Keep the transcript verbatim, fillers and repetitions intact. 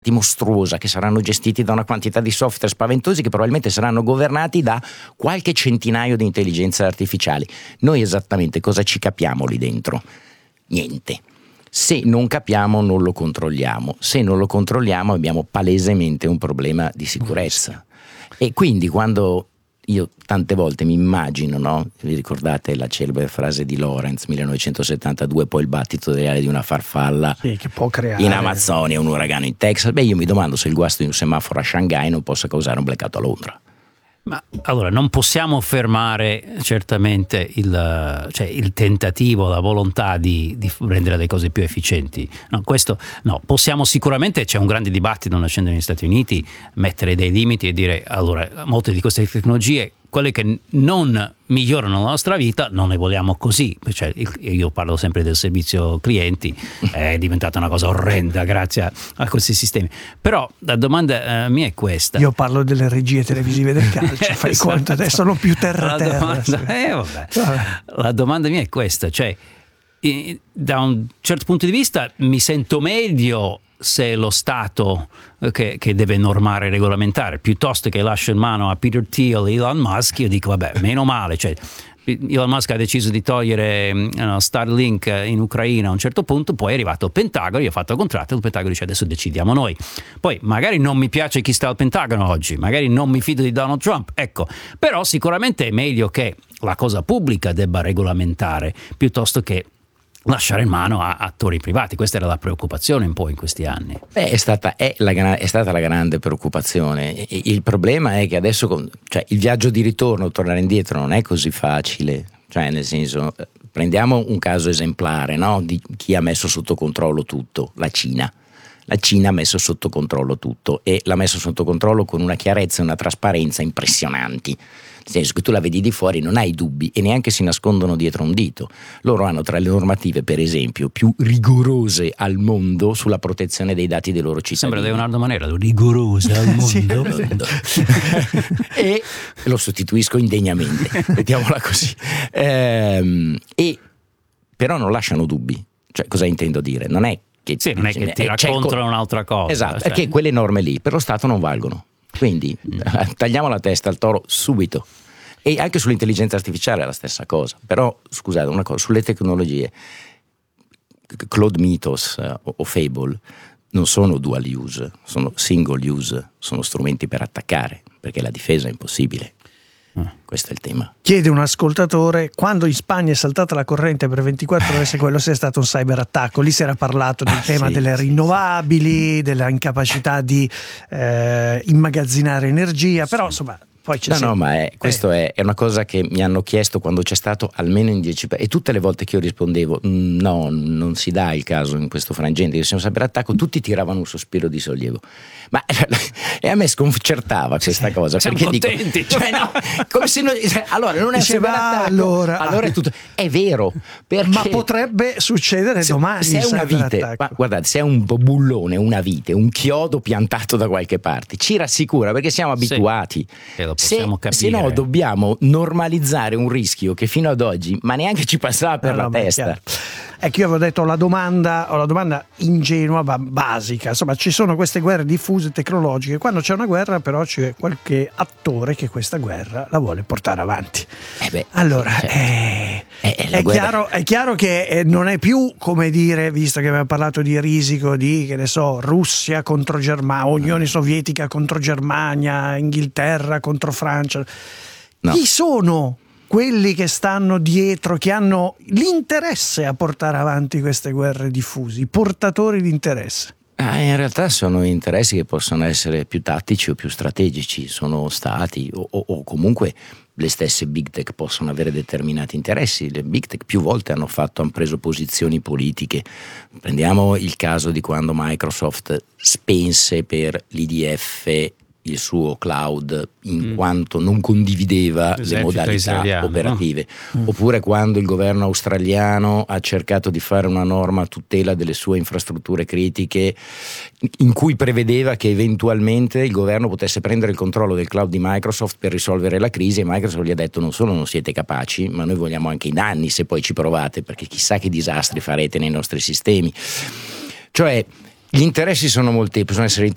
dati mostruosa, che saranno gestiti da una quantità di software spaventosi che probabilmente saranno governati da qualche centinaio di intelligenze artificiali. Noi esattamente cosa ci capiamo lì dentro? Niente. Se non capiamo non lo controlliamo, se non lo controlliamo abbiamo palesemente un problema di sicurezza. E quindi quando io tante volte mi immagino, no? Vi ricordate la celebre frase di Lorenz, millenovecentosettantadue, poi il battito delle ali di una farfalla, sì, che può creare in Amazzonia, un uragano in Texas. Beh, io mi domando se il guasto di un semaforo a Shanghai non possa causare un blackout a Londra. Ma allora non possiamo fermare certamente il, cioè, il tentativo, la volontà di, di rendere le cose più efficienti. No, questo no, possiamo sicuramente, c'è un grande dibattito nascendo negli Stati Uniti, mettere dei limiti e dire allora molte di queste tecnologie, quelle che non migliorano la nostra vita, non le vogliamo così. Cioè, io parlo sempre del servizio clienti, è diventata una cosa orrenda grazie a questi sistemi. Però la domanda eh, mia è questa. Io parlo delle regie televisive del calcio, fai esatto. conto, adesso sono più terra terra. Domanda, eh, vabbè. Vabbè. La domanda mia è questa, cioè da un certo punto di vista mi sento meglio se è lo Stato che, che deve normare e regolamentare, piuttosto che lascio in mano a Peter Thiel e Elon Musk. Io dico vabbè, meno male, cioè Elon Musk ha deciso di togliere uh, Starlink in Ucraina a un certo punto, poi è arrivato il Pentagono, io ho fatto il contratto, il Pentagono dice adesso decidiamo noi. Poi magari non mi piace chi sta al Pentagono oggi, magari non mi fido di Donald Trump, ecco, però sicuramente è meglio che la cosa pubblica debba regolamentare piuttosto che lasciare in mano a attori privati. Questa era la preoccupazione un po' in questi anni. Beh, è stata, è la, è stata la grande preoccupazione. Il problema è che adesso, cioè, il viaggio di ritorno, tornare indietro non è così facile. Cioè, nel senso, prendiamo un caso esemplare, no? Di chi ha messo sotto controllo tutto, la Cina. La Cina ha messo sotto controllo tutto e l'ha messo sotto controllo con una chiarezza e una trasparenza impressionanti. Nel senso che tu la vedi di fuori, non hai dubbi e neanche si nascondono dietro un dito. Loro hanno tra le normative, per esempio, più rigorose al mondo sulla protezione dei dati dei loro cittadini. Sembra Leonardo Manera, rigorose al mondo. E lo sostituisco indegnamente, mettiamola così. Ehm, e però non lasciano dubbi. Cioè, cosa intendo dire? Non è che, sì, non è che ti raccontano un'altra cosa. Esatto, cioè. È che quelle norme lì per lo Stato non valgono. Quindi mm. tagliamo la testa al toro subito. E anche sull'intelligenza artificiale è la stessa cosa. Però, scusate, una cosa, sulle tecnologie, Claude Mythos eh, o Fable non sono dual use, sono single use, sono strumenti per attaccare, perché la difesa è impossibile. Questo è il tema. Chiede un ascoltatore: quando in Spagna è saltata la corrente per ventiquattro ore, se quello sia stato un cyberattacco. Lì si era parlato del ah, tema sì, delle rinnovabili, della incapacità di eh, immagazzinare energia, però insomma poi c'è no sempre. no ma è, questo eh. è, è una cosa che mi hanno chiesto quando c'è stato almeno in dieci e tutte le volte che io rispondevo no, non si dà il caso in questo frangente che sia un cyberattacco, tutti tiravano un sospiro di sollievo, ma e a me sconcertava questa sì, cosa siamo perché contenti, dico, cioè, no, come se noi, cioè, allora non è un cyberattacco, allora, allora è tutto è vero perché, ma potrebbe succedere se, domani se è una vite, ma guardate, se è un bullone, una vite, un chiodo piantato da qualche parte ci rassicura perché siamo abituati. Sì, lo se, capire. se no dobbiamo normalizzare un rischio che fino ad oggi ma neanche ci passava per no, la no, testa. È che io avevo detto la domanda, o la domanda ingenua ma basica, insomma ci sono queste guerre diffuse tecnologiche, quando c'è una guerra però c'è qualche attore che questa guerra la vuole portare avanti. Eh beh, allora certo. eh, eh, è, chiaro, è chiaro che eh, non è più come dire, visto che abbiamo parlato di risico di che ne so Russia contro Germania, Unione Sovietica contro Germania, Inghilterra contro Francia. No. Chi sono quelli che stanno dietro, che hanno l'interesse a portare avanti queste guerre diffuse, i portatori di interesse? Ah, in realtà sono interessi che possono essere più tattici o più strategici, sono stati o, o, o comunque le stesse big tech possono avere determinati interessi. Le big tech più volte hanno fatto, hanno preso posizioni politiche. Prendiamo il caso di quando Microsoft spense per l'I D F il suo cloud in mm. quanto non condivideva L'esercito le modalità operative, no? mm. oppure quando il governo australiano ha cercato di fare una norma a tutela delle sue infrastrutture critiche in cui prevedeva che eventualmente il governo potesse prendere il controllo del cloud di Microsoft per risolvere la crisi, e Microsoft gli ha detto non solo non siete capaci ma noi vogliamo anche i danni se poi ci provate, perché chissà che disastri farete nei nostri sistemi. Cioè gli interessi sono molteplici, possono essere